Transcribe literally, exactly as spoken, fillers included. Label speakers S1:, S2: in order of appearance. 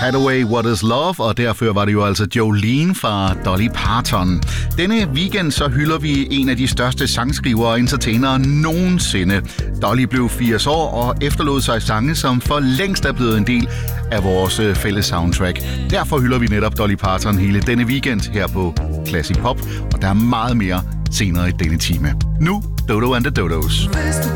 S1: Hathaway, What is Love, og derfor var det jo altså Jolene fra Dolly Parton. Denne weekend så hylder vi en af de største sangskrivere og entertainere nogensinde. Dolly blev firs år og efterlod sig sange, som for længst er blevet en del af vores fælles soundtrack. Derfor hylder vi netop Dolly Parton hele denne weekend her på Classic Pop, og der er meget mere senere i denne time. Nu Dodo and the Dodos.